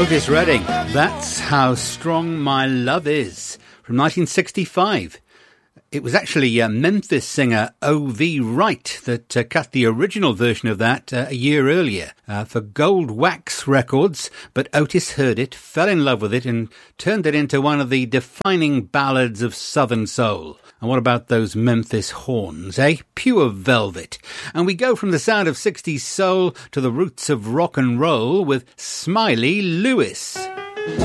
Otis Redding, That's How Strong My Love Is, from 1965. It was actually Memphis singer O.V. Wright that cut the original version of that a year earlier for Gold Wax Records, but Otis heard it, fell in love with it, and turned it into one of the defining ballads of Southern soul. And what about those Memphis horns, eh? Pure velvet. And we go from the sound of 60s soul to the roots of rock and roll with Smiley Lewis.